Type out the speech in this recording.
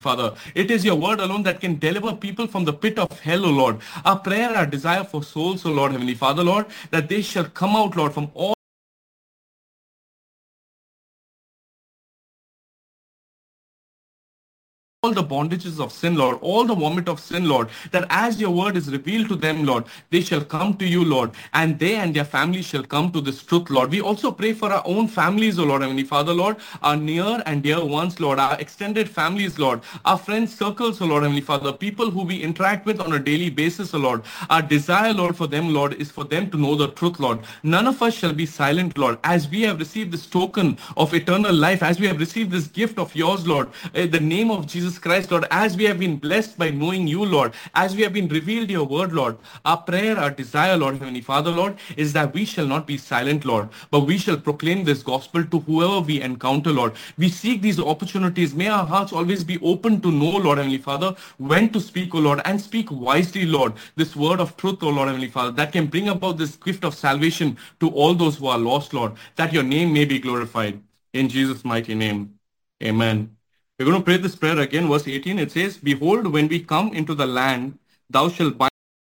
Father. It is your word alone that can deliver people from the pit of hell, O Lord. Our prayer, our desire for souls, O Lord, Heavenly Father, Lord, that they shall come out, Lord, from all the bondages of sin, Lord, all the bondages of sin, Lord, all the vomit of sin, Lord, all the vomit of sin, Lord, that as your word is revealed to them, Lord, they shall come to you, Lord, and they and their family shall come to this truth, Lord. We also pray for our own families, O Lord, Heavenly Father, Lord, our near and dear ones, Lord, our extended families, Lord, our friends circles, O Lord, Heavenly Father, people who we interact with on a daily basis, O Lord. Our desire, Lord, for them, Lord, is for them to know the truth, Lord. None of us shall be silent, Lord, as we have received this token of eternal life, as we have received this gift of yours, Lord, in the name of Jesus Christ, Lord, as we have been blessed by knowing you, Lord, as we have been revealed your word, Lord. Our prayer, our desire, Lord, Heavenly Father, Lord, is that we shall not be silent, Lord, but we shall proclaim this gospel to whoever we encounter, Lord. We seek these opportunities. May our hearts always be open to know, Lord, Heavenly Father, when to speak, O Lord, and speak wisely, Lord, this word of truth, O Lord, Heavenly Father, that can bring about this gift of salvation to all those who are lost, Lord, that your name may be glorified. In Jesus' mighty name, amen. We're going to pray this prayer again. Verse 18, it says, Behold, when we come into the land, thou shalt bind